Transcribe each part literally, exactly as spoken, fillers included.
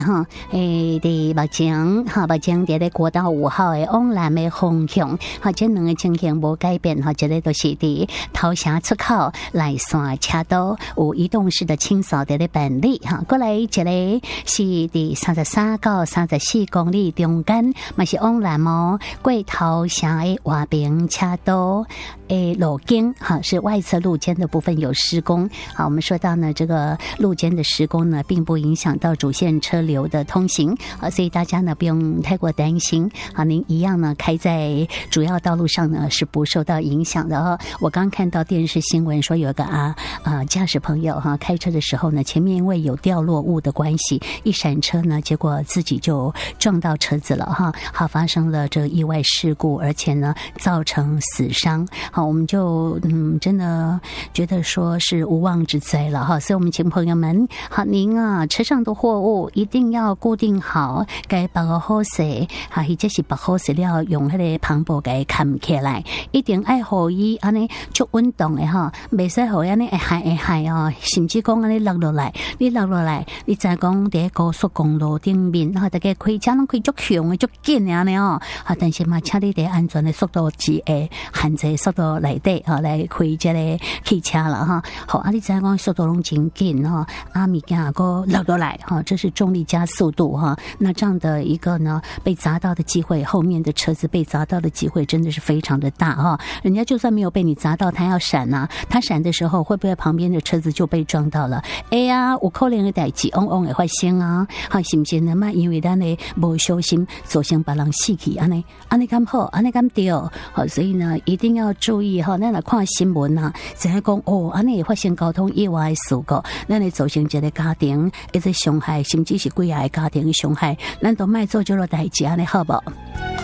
哈，诶，伫目前哈，目前伫咧国道五号诶往南诶方向，哈，这两个情形无改变哈，一个都是伫头城出口来线车道有移动式的清扫伫咧办理哈，过来一个是伫三十三到三十四公里中间，嘛是往南哦，过头城诶外边车道诶路径哈，是外侧路肩的部分有施工。好，我们说到呢，这个路肩的施工呢，并不影响到主线车流的通行啊，所以大家呢不用太过担心啊。您一样呢开在主要道路上呢是不受到影响的哦。我刚看到电视新闻说有个啊啊驾驶朋友哈、啊、开车的时候呢，前面因为有掉落物的关系，一闪车呢，结果自己就撞到车子了哈，好、啊、发生了这个意外事故，而且呢造成死伤。好，我们就嗯真的觉得说是无妄之灾了哈，所以我们请朋友们好，您啊车上的货物一定要固定好，该绑个好势，哈，或者是绑好势了，用迄个篷布给扛起来，一定爱互伊安尼做运动的哈，袂使互伊安尼会害会害哦，甚至讲安尼落落来，你落落来，你再讲伫高速公路顶面，哈，大家开车拢开足强的足紧的安尼哦，哈，但是嘛，请你伫安全的速度之下，限制速度内底哈来开这个汽车了哈，好，啊，你再讲速度拢真紧哈，啊，物件个落落来哈，这是重力加速度哈，那这样的一个呢被砸到的机会，后面的车子被砸到的机会真的是非常的大哈。人家就算没有被你砸到，他要闪啊，他闪的时候会不会旁边的车子就被撞到了？哎呀，有可能的代志，往往会发生啊，哈，是不是呢？嘛，因为咱呢无小心，造成别人死去，安尼安尼咁好，安尼咁对，好，所以呢一定要注意哈。咱来看新闻啊，只系讲哦，安尼会发生交通意外的事故，咱会造成一个家庭一直伤害，甚至是几个家庭的伤害，咱都卖做这个代志，安尼好不好？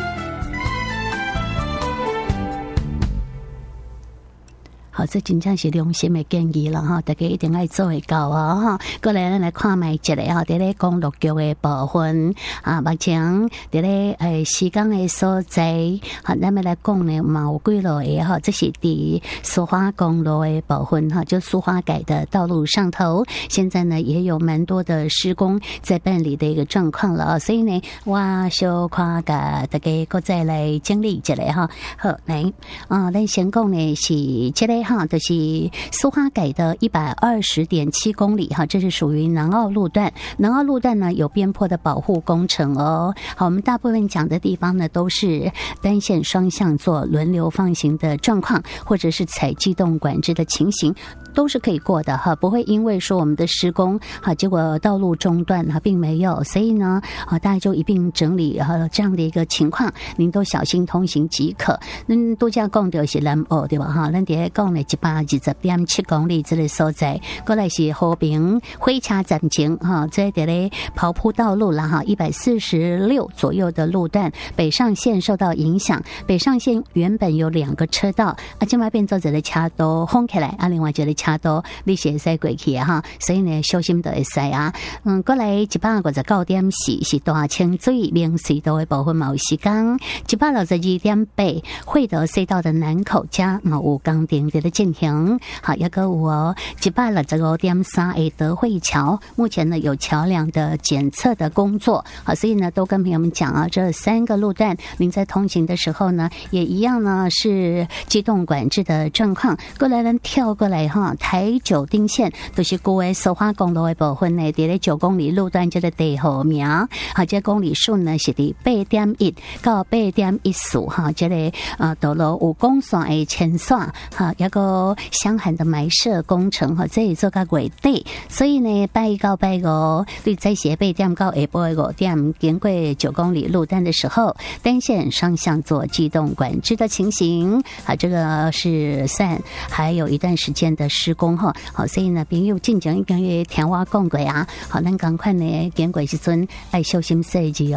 好，这真正是良心的建议了哈，大家一定要做会到啊哈。过来咱来看卖一个哈，伫咧公路局的部分啊，目前伫咧诶时间的所在，好，咱们来讲呢，嘛有几路的哈，这是伫苏花公路的部分哈，就苏花改的道路上头，现在呢也有蛮多的施工在办理的一个状况了啊，所以呢，我小看个大家搁再来经历一下哈。好，来啊，咱先讲呢是这个。哈，就是苏花改的一百二十点七公里哈，这是属于南澳路段。南澳路段呢有边坡的保护工程哦。好，我们大部分讲的地方呢都是单线双向做轮流放行的状况，或者是采机动管制的情形，都是可以过的哈，不会因为说我们的施工哈，结果道路中断哈，并没有。所以呢，啊，大家就一并整理哈这样的一个情况，您都小心通行即可。嗯，度假讲就是南澳对吧哈？咱伫讲。一百二十点七公里这个所在，过来是和平火车站前哈，这在咧跑铺道路啦哈，一百四十六左右的路段，北上线受到影响。北上线原本有两个车道，啊，今麦变做一个车道封起来，啊，另外一个车道你是会使过去啊哈，所以呢小心就会使啊。嗯，过来一百五十九点四是大清水明水道的部分嘛有时间，一百六十二点八惠德隧道的南口加嘛有钢钉的进行，好，一个有哦，一百六十五点三的德惠桥，目前呢有桥梁的检测的工作，好，所以呢都跟朋友们讲啊，这三个路段您在通行的时候呢，也一样呢是机动管制的状况。过来咱跳过来哈，台九丁线都是古的苏花公路的部分呢，伫咧九公里路段这个第号名，好，这公里数呢是伫八点一到八点一四哈，这个呃道路有公线的牵线哈，一个箱涵的埋设工程哈，这里做个月底，所以呢，拜一到拜五，对在斜八点到下晡的五点，经过九公里路段的时候，单线双向做机动管制的情形，啊，这个是算还有一段时间的施工哈，好，所以呢，朋友进前已经听我讲过啊，好，咱赶快呢，经过时阵爱小心设计哦。